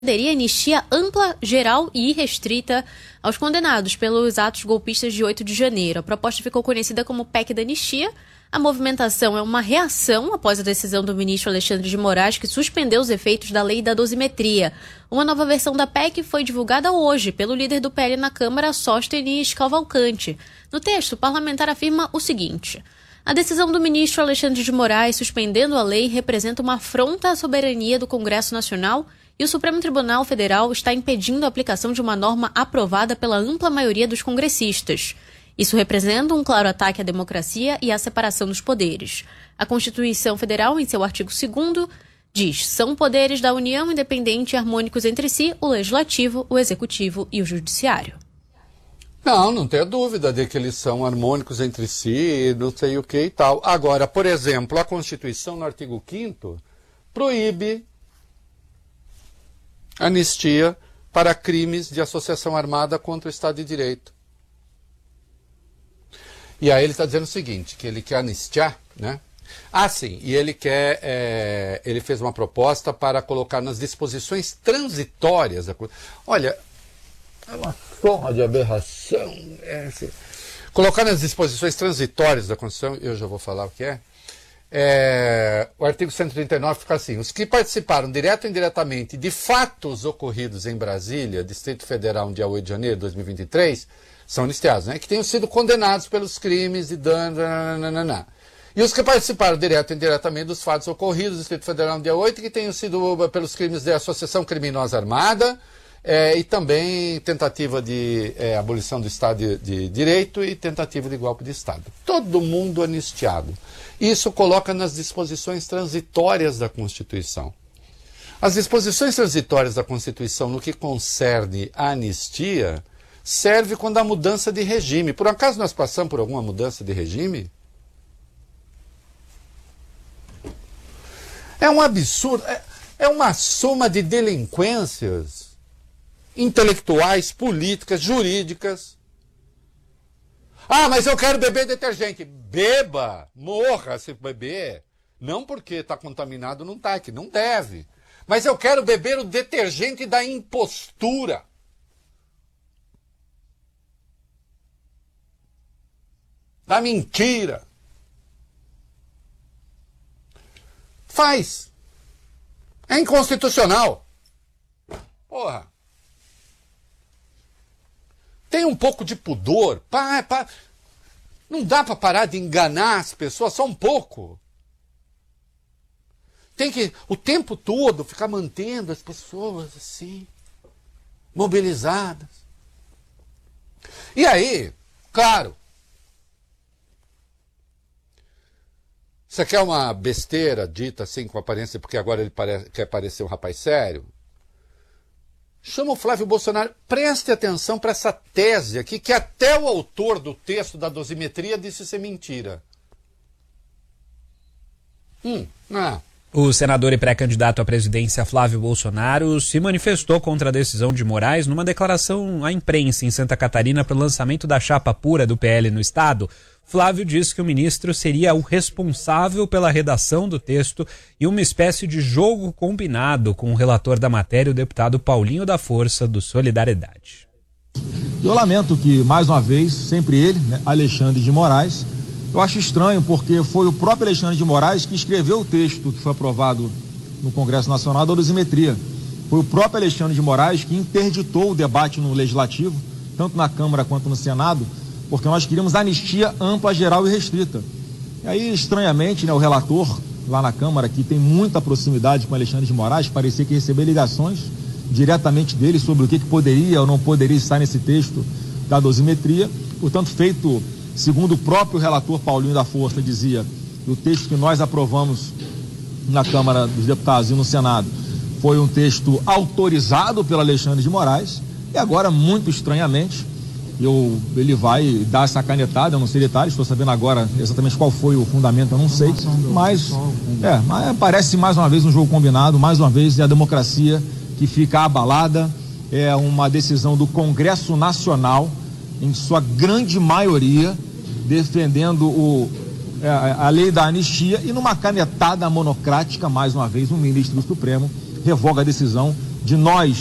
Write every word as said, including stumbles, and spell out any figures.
Teria anistia ampla, geral e irrestrita aos condenados pelos atos golpistas de oito de janeiro. A proposta ficou conhecida como P E C da anistia. A movimentação é uma reação após a decisão do ministro Alexandre de Moraes, que suspendeu os efeitos da lei da dosimetria. Uma nova versão da P E C foi divulgada hoje pelo líder do P L na Câmara, Sóstenes Cavalcante. No texto, o parlamentar afirma o seguinte: a decisão do ministro Alexandre de Moraes suspendendo a lei representa uma afronta à soberania do Congresso Nacional e o Supremo Tribunal Federal está impedindo a aplicação de uma norma aprovada pela ampla maioria dos congressistas. Isso representa um claro ataque à democracia e à separação dos poderes. A Constituição Federal, em seu artigo segundo, diz: são poderes da União independentes e harmônicos entre si, o Legislativo, o Executivo e o Judiciário. Não, não tenho dúvida de que eles são harmônicos entre si, não sei o que e tal. Agora, por exemplo, a Constituição, no artigo quinto, proíbe anistia para crimes de associação armada contra o Estado de Direito. E aí ele está dizendo o seguinte, que ele quer anistiar, né? Ah, sim, e ele quer, é, ele fez uma proposta para colocar nas disposições transitórias da coisa. Olha, é uma forma de aberração. É, assim. Colocar nas disposições transitórias da Constituição, eu já vou falar o que é. É, o artigo cento e trinta e nove fica assim: os que participaram direto ou indiretamente de fatos ocorridos em Brasília, Distrito Federal, no dia oito de janeiro de dois mil e vinte e três, são anistiados, né? Que tenham sido condenados pelos crimes de dano. Nananana. E os que participaram direto ou indiretamente dos fatos ocorridos no Distrito Federal no dia oito, que tenham sido pelos crimes de associação criminosa armada, é, e também tentativa de é, abolição do Estado de, de Direito e tentativa de golpe de Estado. Todo mundo anistiado. Isso coloca nas disposições transitórias da Constituição. As disposições transitórias da Constituição, no que concerne a anistia, serve quando há mudança de regime. Por acaso nós passamos por alguma mudança de regime? É um absurdo, é, é uma soma de delinquências intelectuais, políticas, jurídicas. Ah, mas eu quero beber detergente. Beba, morra se beber. Não porque está contaminado, não está, que não deve. Mas eu quero beber o detergente da impostura. Da mentira. Faz. É inconstitucional. Porra. Tem um pouco de pudor. Pá, pá. Não dá para parar de enganar as pessoas, só um pouco. Tem que, o tempo todo, ficar mantendo as pessoas assim, mobilizadas. E aí, claro, você quer uma besteira dita assim com aparência, porque agora ele parece, quer parecer um rapaz sério? Chama o Flávio Bolsonaro. Preste atenção para essa tese aqui, que até o autor do texto da dosimetria disse ser mentira. Hum, ah. O senador e pré-candidato à presidência Flávio Bolsonaro se manifestou contra a decisão de Moraes numa declaração à imprensa em Santa Catarina para o lançamento da chapa pura do P L no estado. Flávio disse que o ministro seria o responsável pela redação do texto e uma espécie de jogo combinado com o relator da matéria, o deputado Paulinho da Força, do Solidariedade. Eu lamento que, mais uma vez, sempre ele, né, Alexandre de Moraes, eu acho estranho porque foi o próprio Alexandre de Moraes que escreveu o texto que foi aprovado no Congresso Nacional da dosimetria. Foi o próprio Alexandre de Moraes que interditou o debate no Legislativo, tanto na Câmara quanto no Senado, porque nós queríamos anistia ampla, geral e restrita. E aí, estranhamente, né, o relator lá na Câmara, que tem muita proximidade com Alexandre de Moraes, parecia que recebeu ligações diretamente dele sobre o que, que poderia ou não poderia estar nesse texto da dosimetria. Portanto, feito, segundo o próprio relator Paulinho da Força dizia, o texto que nós aprovamos na Câmara dos Deputados e no Senado foi um texto autorizado pelo Alexandre de Moraes, e agora, muito estranhamente, Eu, ele vai dar essa canetada, eu não sei detalhes, estou sabendo agora exatamente qual foi o fundamento, eu não sei, mas, é, mas parece mais uma vez um jogo combinado, mais uma vez é a democracia que fica abalada, é uma decisão do Congresso Nacional, em sua grande maioria, defendendo o, é, a lei da anistia, e numa canetada monocrática, mais uma vez, um ministro do Supremo revoga a decisão de nós